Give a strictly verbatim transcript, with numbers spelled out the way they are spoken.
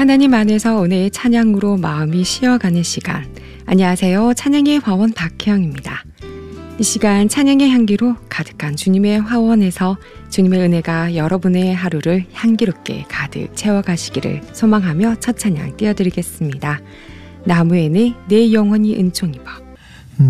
하나님 안에서 은혜의 찬양으로 마음이 쉬어가는 시간. 안녕하세요. 찬양의 화원 박혜영입니다. 이 시간 찬양의 향기로 가득한 주님의 화원에서 주님의 은혜가 여러분의 하루를 향기롭게 가득 채워가시기를 소망하며 첫 찬양 띄워드리겠습니다. 나무에는 내 영혼이 은총 입어.